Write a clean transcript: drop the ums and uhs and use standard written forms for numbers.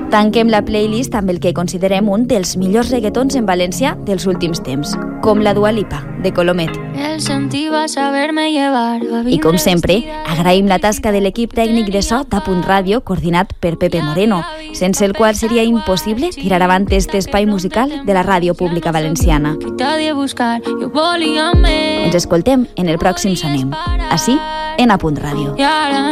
Tanquem la playlist amb el que considerem un dels millors reggaetons en valencià dels últims temps, com la Dua Lipa, de Colomet. I com sempre, agraïm la tasca de l'equip tècnic de so d'Apunt Ràdio, coordinat per Pepe Moreno, sense el qual seria impossible tirar avant aquest espai musical de la ràdio pública valenciana. Ens escoltem en el pròxim Sonem, ací en Apunt Ràdio.